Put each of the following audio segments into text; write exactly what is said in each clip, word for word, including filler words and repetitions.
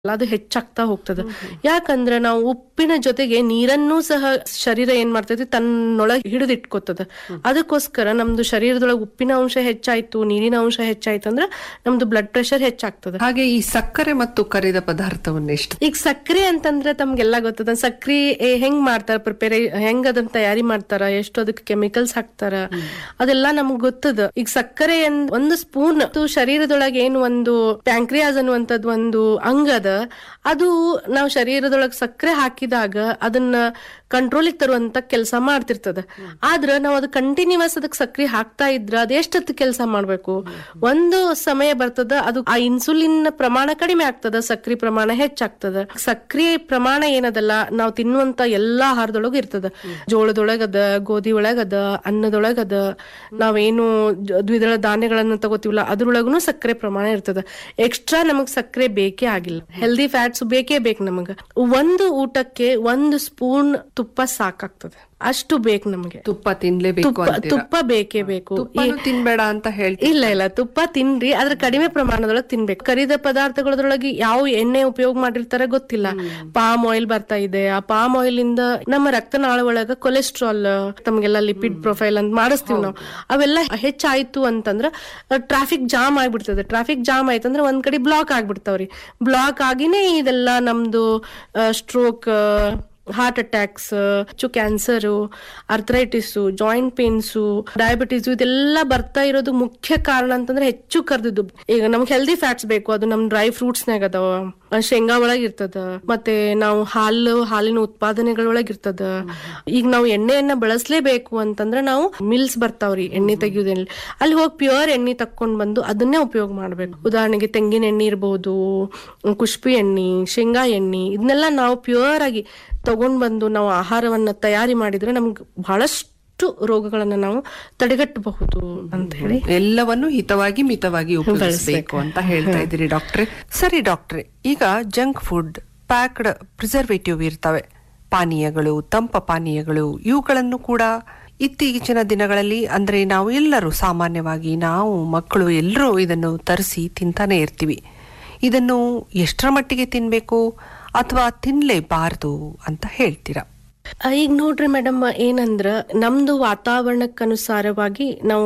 ಅದು ಹೆಚ್ಚಾಗ್ತಾ ಹೋಗ್ತದೆ. ಯಾಕಂದ್ರೆ ನಾವು ಉಪ್ಪಿನ ಜೊತೆಗೆ ನೀರನ್ನು ಸಹ ಶರೀರ ಏನ್ ಮಾಡ್ತೈತಿ ತನ್ನೊಳಗೆ ಹಿಡಿದಿಟ್ಕೋತದ. ಅದಕ್ಕೋಸ್ಕರ ನಮ್ದು ಶರೀರದೊಳಗೆ ಉಪ್ಪಿನ ಅಂಶ ಹೆಚ್ಚಾಯ್ತು, ನೀರಿನ ಅಂಶ ಹೆಚ್ಚಾಯ್ತು ಅಂದ್ರೆ ನಮ್ದು ಬ್ಲಡ್ ಪ್ರೆಷರ್ ಹೆಚ್ಚಾಗ್ತದೆ. ಹಾಗೆ ಈ ಸಕ್ಕರೆ ಮತ್ತು ಕರಿದ ಪದಾರ್ಥವನ್ನ ಎಷ್ಟು? ಈಗ ಸಕ್ರೆ ಅಂತಂದ್ರೆ ತಮ್ಗೆಲ್ಲ ಗೊತ್ತದ. ಸಕ್ರಿ ಹೆಂಗ್ ಮಾಡ್ತಾರ, ಪ್ರಿಪೇರ್ ಹೆಂಗ್ ಅದನ್ನ ತಯಾರಿ ಮಾಡ್ತಾರ, ಎಷ್ಟು ಅದಕ್ಕೆ ಕೆಮಿಕಲ್ಸ್ ಹಾಕ್ತಾರ, ಅದೆಲ್ಲ ನಮ್ಗ್ ಗೊತ್ತದ. ಈಗ ಸಕ್ಕರೆ ಒಂದು ಸ್ಪೂನ್ ಶರೀರದೊಳಗೆ ಏನು ಒಂದು ಪ್ಯಾಂಕ್ರಿಯಾಸ್ ಅನ್ನುವಂಥದ್ದು ಒಂದು ಅಂಗದ, ಅದು ನಾವು ಶರೀರದೊಳಗೆ ಸಕ್ಕರೆ ಹಾಕಿದಾಗ ಅದನ್ನ ಕಂಟ್ರೋಲಿಗೆ ತರುವಂತ ಕೆಲಸ ಮಾಡ್ತಿರ್ತದ. ಆದ್ರ ನಾವು ಅದು ಕಂಟಿನ್ಯೂಸ್ ಅದಕ್ಕೆ ಸಕ್ಕರೆ ಹಾಕ್ತಾ ಇದ್ರ ಅದೆಷ್ಟತ್ತು ಕೆಲಸ ಮಾಡ್ಬೇಕು. ಒಂದು ಸಮಯ ಬರ್ತದ, ಅದು ಆ ಇನ್ಸುಲಿನ್ ಪ್ರಮಾಣ ಕಡಿಮೆ ಆಗ್ತದ, ಸಕ್ರಿ ಪ್ರಮಾಣ ಹೆಚ್ಚಾಗ್ತದ. ಸಕ್ರಿ ಪ್ರಮಾಣ ಏನದಲ್ಲ ನಾವು ತಿನ್ನುವಂತ ಎಲ್ಲಾ ಆಹಾರದೊಳಗ ಇರ್ತದ. ಜೋಳದೊಳಗದ, ಗೋಧಿ ಒಳಗದ, ಅನ್ನದೊಳಗದ, ನಾವೇನು ದ್ವಿದಳ ಧಾನ್ಯಗಳನ್ನ ತಗೋತೀವಲ್ಲ ಅದ್ರೊಳಗೂ ಸಕ್ಕರೆ ಪ್ರಮಾಣ ಇರ್ತದ. ಎಕ್ಸ್ಟ್ರಾ ನಮಗ್ ಸಕ್ಕರೆ ಬೇಕೇ ಆಗಿಲ್ಲ. ಹೆಲ್ದಿ ಫ್ಯಾಟ್ಸ್ ಬೇಕೇ ಬೇಕು ನಮಗ. ಒಂದು ಊಟಕ್ಕೆ ಒಂದು ಸ್ಪೂನ್ ತುಪ್ಪ ಸಾಕಾಗ್ತದೆ, ಅಷ್ಟು ಬೇಕು ನಮಗೆ. ತುಪ್ಪ ತಿನ್ಲೇಬೇಕು, ತುಪ್ಪ ಬೇಕೇ ಬೇಕು. ತಿನ್ಬೇಡ ಅಂತ ಹೇಳಿ ಇಲ್ಲ ಇಲ್ಲ, ತುಪ್ಪ ತಿನ್ರಿ, ಆದ್ರೆ ಕಡಿಮೆ ಪ್ರಮಾಣದೊಳಗೆ ತಿನ್ಬೇಕು. ಕರಿದ ಪದಾರ್ಥಗಳೊಳಗೆ ಯಾವ ಎಣ್ಣೆ ಉಪಯೋಗ ಮಾಡಿರ್ತಾರ ಗೊತ್ತಿಲ್ಲ. ಪಾಮ್ ಆಯಿಲ್ ಬರ್ತಾ ಇದೆ. ಆ ಪಾಮ್ ಆಯಿಲ್ ಇಂದ ನಮ್ಮ ರಕ್ತನಾಳ ಒಳಗ ಕೊಲೆಸ್ಟ್ರಾಲ್, ತಮ್ಗೆಲ್ಲ ಲಿಪಿಡ್ ಪ್ರೊಫೈಲ್ ಅಂತ ಮಾಡಿಸ್ತೀವಿ ನಾವು, ಅವೆಲ್ಲ ಹೆಚ್ಚಾಯ್ತು ಅಂತಂದ್ರ ಟ್ರಾಫಿಕ್ ಜಾಮ್ ಆಗ್ಬಿಡ್ತದೆ. ಟ್ರಾಫಿಕ್ ಜಾಮ್ ಆಯ್ತಂದ್ರೆ ಒಂದ್ ಕಡೆ ಬ್ಲಾಕ್ ಆಗ್ಬಿಡ್ತಾವ್ರಿ. ಬ್ಲಾಕ್ ಆಗಿನೇ ಇದೆಲ್ಲ ನಮ್ದು ಸ್ಟ್ರೋಕ್, ಹಾರ್ಟ್ ಅಟ್ಯಾಕ್ಸ್, ಹೆಚ್ಚು cancer, arthritis, joint pains, diabetes ಇದೆಲ್ಲ ಬರ್ತಾ ಇರೋದು ಮುಖ್ಯ ಕಾರಣ ಅಂತಂದ್ರೆ ಹೆಚ್ಚು ಕರ್ದಿದ್ದು. ಈಗ ನಮ್ಗೆ ಹೆಲ್ದಿ ಫ್ಯಾಟ್ಸ್ ಬೇಕು, ಅದು ನಮ್ ಡ್ರೈ ಫ್ರೂಟ್ಸ್ ನಾಗ ಅದಾವ, ಶೇಂಗಾ ಒಳಗ್ ಇರ್ತದ, ಮತ್ತೆ ನಾವು ಹಾಲು ಹಾಲಿನ ಉತ್ಪಾದನೆಗಳೊಳಗ್ ಇರ್ತದ. ಈಗ ನಾವು ಎಣ್ಣೆಯನ್ನ ಬಳಸಲೇಬೇಕು ಅಂತಂದ್ರೆ ನಾವು ಮಿಲ್ಸ್ ಬರ್ತಾವ್ರಿ ಎಣ್ಣೆ ತೆಗಿಯೋದ್ರಲ್ಲಿ, ಅಲ್ಲಿ ಹೋಗಿ ಪ್ಯೂರ್ ಎಣ್ಣೆ ತಕ್ಕೊಂಡ್ ಬಂದು ಅದನ್ನೇ ಉಪಯೋಗ ಮಾಡ್ಬೇಕು. ಉದಾಹರಣೆಗೆ ತೆಂಗಿನ ಎಣ್ಣೆ ಇರ್ಬೋದು, ಕುಷ್ಪಿ ಎಣ್ಣೆ, ಶೇಂಗಾ ಎಣ್ಣೆ, ಇದನ್ನೆಲ್ಲ ನಾವು ಪ್ಯೂರ್ ಆಗಿ ತಗೊಂಡ್ ಬಂದು ನಾವು ಆಹಾರವನ್ನ ತಯಾರಿ ಮಾಡಿದ್ರೆ ನಮ್ಗೆ ಬಹಳಷ್ಟು ರೋಗಗಳನ್ನ ನಾವು ತಡೆಗಟ್ಟಬಹುದು ಅಂತ ಹೇಳಿ ಎಲ್ಲವನ್ನು ಹಿತವಾಗಿ ಮಿತವಾಗಿ ಉಪಯೋಗಿಸಬೇಕು ಅಂತ ಹೇಳ್ತಾ ಇದ್ದೀರಿ ಡಾಕ್ಟ್ರೆ. ಸರಿ ಡಾಕ್ಟ್ರೆ, ಈಗ ಜಂಕ್ ಫುಡ್, ಪ್ಯಾಕ್ಡ್ ಪ್ರಿಸರ್ವೇಟಿವ್ ಇರ್ತವೆ, ಪಾನೀಯಗಳು, ತಂಪ ಪಾನೀಯಗಳು, ಇವುಗಳನ್ನು ಕೂಡ ಇತ್ತೀಚಿನ ದಿನಗಳಲ್ಲಿ ಅಂದ್ರೆ ನಾವು ಎಲ್ಲರೂ ಸಾಮಾನ್ಯವಾಗಿ ನಾವು ಮಕ್ಕಳು ಎಲ್ಲರೂ ಇದನ್ನು ತರಿಸಿ ತಿಂತಾನೆ ಇರ್ತೀವಿ. ಇದನ್ನು ಎಷ್ಟರ ಮಟ್ಟಿಗೆ ತಿನ್ಬೇಕು ಅಥವಾ ತಿನ್ಲೇಬಾರ್ದು ಅಂತ ಹೇಳ್ತೀರಾ? ಈಗ ನೋಡ್ರಿ ಮೇಡಮ್, ಏನಂದ್ರ ನಮ್ದು ವಾತಾವರಣಕ್ಕನುಸಾರವಾಗಿ ನಾವು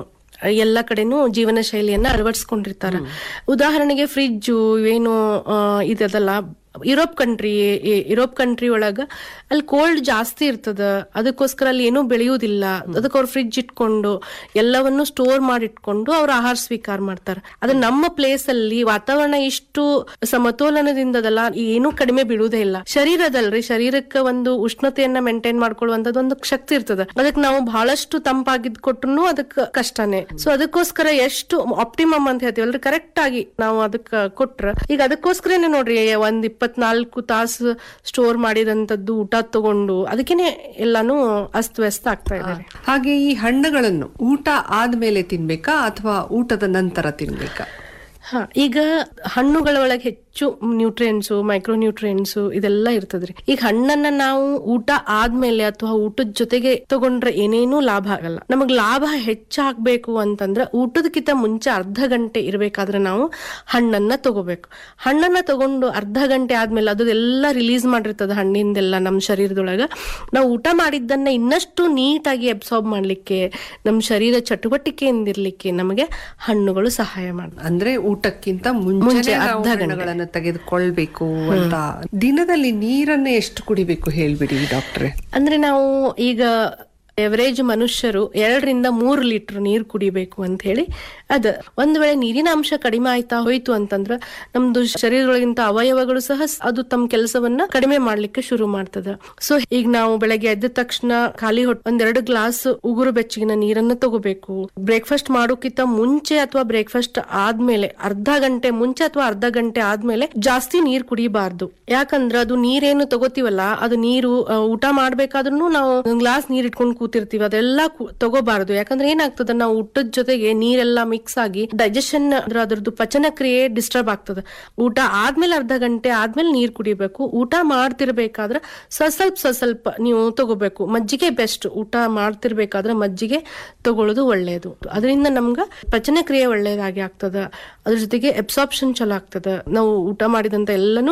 ಎಲ್ಲ ಕಡೆನೂ ಜೀವನ ಶೈಲಿಯನ್ನ ಅಳವಡಿಸ್ಕೊಂಡಿರ್ತಾರ. ಉದಾಹರಣೆಗೆ ಫ್ರಿಜ್ಜು ಏನು ಇದಲ್ಲ, ಯುರೋಪ್ ಕಂಟ್ರಿ ಯುರೋಪ್ ಕಂಟ್ರಿ ಒಳಗ ಅಲ್ಲಿ ಕೋಲ್ಡ್ ಜಾಸ್ತಿ ಇರ್ತದ, ಅದಕ್ಕೋಸ್ಕರ ಅಲ್ಲಿ ಏನೂ ಬೆಳೆಯುವುದಿಲ್ಲ. ಅದಕ್ಕೆ ಅವ್ರು ಫ್ರಿಡ್ಜ್ ಇಟ್ಕೊಂಡು ಎಲ್ಲವನ್ನು ಸ್ಟೋರ್ ಮಾಡಿ ಇಟ್ಕೊಂಡು ಅವ್ರ ಆಹಾರ ಸ್ವೀಕಾರ ಮಾಡ್ತಾರೆ. ಅದ್ರ ನಮ್ಮ ಪ್ಲೇಸ್ ಅಲ್ಲಿ ವಾತಾವರಣ ಇಷ್ಟು ಸಮತೋಲನದಿಂದದಲ್ಲ, ಏನೂ ಕಡಿಮೆ ಬೀಳುವುದೇ ಇಲ್ಲ. ಶರೀರದಲ್ರಿ, ಶರೀರಕ್ಕೆ ಒಂದು ಉಷ್ಣತೆಯನ್ನ ಮೇಂಟೈನ್ ಮಾಡ್ಕೊಳ್ಳುವಂತದ್ದು ಒಂದು ಶಕ್ತಿ ಇರ್ತದ. ಅದಕ್ಕೆ ನಾವು ಬಹಳಷ್ಟು ತಂಪಾಗಿದ್ ಕೊಟ್ರು ಅದಕ್ಕೆ ಕಷ್ಟನೇ. ಸೊ ಅದಕ್ಕೋಸ್ಕರ ಎಷ್ಟು ಆಪ್ಟಿಮಮ್ ಅಂತ ಹೇಳ್ತೀವಲ್ರಿ, ಕರೆಕ್ಟ್ ಆಗಿ ನಾವು ಅದಕ್ಕೆ ಕೊಟ್ರ, ಈಗ ಅದಕ್ಕೋಸ್ಕರನೇ ನೋಡ್ರಿ ಒಂದ್ ಇಪ್ಪತ್ನಾಲ್ಕು ತಾಸು ಸ್ಟೋರ್ ಮಾಡಿದಂತದ್ದು ಊಟ ತಗೊಂಡು ಅದಕ್ಕೇನೆ ಎಲ್ಲಾನು ಅಸ್ತವ್ಯಸ್ತ ಆಗ್ತಾ ಇದ್ದಾರೆ. ಹಾಗೆ ಈ ಹಣ್ಣುಗಳನ್ನು ಊಟ ಆದ್ಮೇಲೆ ತಿನ್ಬೇಕಾ ಅಥವಾ ಊಟದ ನಂತರ ತಿನ್ಬೇಕಾ? ಹಾ, ಈಗ ಹಣ್ಣುಗಳ ಒಳಗೆ ಹೆಚ್ಚು ನ್ಯೂಟ್ರಿಯೆಂಟ್ಸು, ಮೈಕ್ರೋ ನ್ಯೂಟ್ರಿಯೆಂಟ್ಸು ಇದೆಲ್ಲ ಇರ್ತದ್ರಿ. ಈಗ ಹಣ್ಣನ್ನ ನಾವು ಊಟ ಆದ್ಮೇಲೆ ಅಥವಾ ಊಟದ ಜೊತೆಗೆ ತಗೊಂಡ್ರೆ ಏನೇನೂ ಲಾಭ ಆಗಲ್ಲ. ನಮಗ್ ಲಾಭ ಹೆಚ್ಚಾಗ್ಬೇಕು ಅಂತಂದ್ರೆ ಊಟದಕ್ಕಿಂತ ಮುಂಚೆ ಅರ್ಧ ಗಂಟೆ ಇರ್ಬೇಕಾದ್ರೆ ನಾವು ಹಣ್ಣನ್ನ ತಗೋಬೇಕು. ಹಣ್ಣನ್ನ ತಗೊಂಡು ಅರ್ಧ ಗಂಟೆ ಆದ್ಮೇಲೆ ಅದೆಲ್ಲ ರಿಲೀಸ್ ಮಾಡಿರ್ತದ ಹಣ್ಣಿಂದೆಲ್ಲ ನಮ್ಮ ಶರೀರದೊಳಗ. ನಾವು ಊಟ ಮಾಡಿದ್ದನ್ನ ಇನ್ನಷ್ಟು ನೀಟಾಗಿ ಅಬ್ಸಾರ್ಬ್ ಮಾಡ್ಲಿಕ್ಕೆ, ನಮ್ಮ ಶರೀರ ಚಟುವಟಿಕೆಯಿಂದಿರ್ಲಿಕ್ಕೆ ನಮಗೆ ಹಣ್ಣುಗಳು ಸಹಾಯ ಮಾಡ್ತವೆ. ಅಂದ್ರೆ ಊಟಕ್ಕಿಂತ ಮುಂಚೆ ಅರ್ಧ ಗಂಟೆಗಳನ್ನು ತೆಗೆದುಕೊಳ್ಬೇಕು ಅಂತ. ದಿನದಲ್ಲಿ ನೀರನ್ನ ಎಷ್ಟು ಕುಡಿಬೇಕು ಹೇಳ್ಬಿಡಿ ಡಾಕ್ಟ್ರೆ. ಅಂದ್ರೆ ನಾವು ಈಗ ಎವರೇಜ್ ಮನುಷ್ಯರು ಎರಡರಿಂದ ಮೂರು ಲೀಟರ್ ನೀರು ಕುಡಿಬೇಕು ಅಂತ ಹೇಳಿ ಅದ. ಒಂದ್ ವೇಳೆ ನೀರಿನ ಅಂಶ ಕಡಿಮೆ ಆಯ್ತಾ ಹೋಯ್ತು ಅಂತಂದ್ರ ನಮ್ದು ಶರೀರದೊಳಗಿಂತ ಅವಯವಗಳು ಸಹ ಅದು ತಮ್ಮ ಕೆಲಸವನ್ನ ಕಡಿಮೆ ಮಾಡ್ಲಿಕ್ಕೆ ಶುರು ಮಾಡ್ತದ. ಸೊ ಈಗ ನಾವು ಬೆಳಗ್ಗೆ ಎದ್ದ ತಕ್ಷಣ ಖಾಲಿ ಹೊಟ್ಟೆ ಒಂದೆರಡು ಗ್ಲಾಸ್ ಉಗುರು ಬೆಚ್ಚಗಿನ ನೀರನ್ನ ತಗೋಬೇಕು. ಬ್ರೇಕ್ಫಾಸ್ಟ್ ಮಾಡೋಕ್ಕಿಂತ ಮುಂಚೆ ಅಥವಾ ಬ್ರೇಕ್ಫಾಸ್ಟ್ ಆದ್ಮೇಲೆ ಅರ್ಧ ಗಂಟೆ ಮುಂಚೆ ಅಥವಾ ಅರ್ಧ ಗಂಟೆ ಆದ್ಮೇಲೆ ಜಾಸ್ತಿ ನೀರ್ ಕುಡಿಬಾರ್ದು. ಯಾಕಂದ್ರ ಅದು ನೀರೇನು ತಗೋತೀವಲ್ಲ, ಅದು ನೀರು ಊಟ ಮಾಡ್ಬೇಕಾದ್ರೂ ನಾವು ಒಂದ್ ಗ್ಲಾಸ್ ನೀರ್ ಇಟ್ಕೊಂಡು ಕೂತಿರ್ತೀವಿ, ಅದೆಲ್ಲ ತಗೋಬಾರದು. ಯಾಕಂದ್ರೆ ಏನಾಗ್ತದ, ನಾವು ಊಟದ ಜೊತೆಗೆ ನೀರೆಲ್ಲ ಮಿಕ್ಸ್ ಆಗಿ ಡೈಜೆಷನ್ ಅದ್ರದ್ದು ಪಚನ ಕ್ರಿಯೆ ಡಿಸ್ಟರ್ಬ್ ಆಗ್ತದೆ. ಊಟ ಆದ್ಮೇಲೆ ಅರ್ಧ ಗಂಟೆ ಆದ್ಮೇಲೆ ನೀರ್ ಕುಡಿಬೇಕು. ಊಟ ಮಾಡ್ತಿರ್ಬೇಕಾದ್ರೆ ಸ್ವಲ್ಪ ಸ್ವಲ್ಪ ನೀವು ತಗೋಬೇಕು. ಮಜ್ಜಿಗೆ ಬೆಸ್ಟ್. ಊಟ ಮಾಡ್ತಿರ್ಬೇಕಾದ್ರೆ ಮಜ್ಜಿಗೆ ತಗೊಳ್ಳೋದು ಒಳ್ಳೇದು. ಅದರಿಂದ ನಮ್ಗ ಪಚನ ಕ್ರಿಯೆ ಒಳ್ಳೇದಾಗಿ ಆಗ್ತದ. ಅದ್ರ ಜೊತೆಗೆ ಅಬ್ಸಾರ್ಪ್ಷನ್ ಚಲೋ ಆಗ್ತದ. ನಾವು ಊಟ ಮಾಡಿದಂತ ಎಲ್ಲಾನು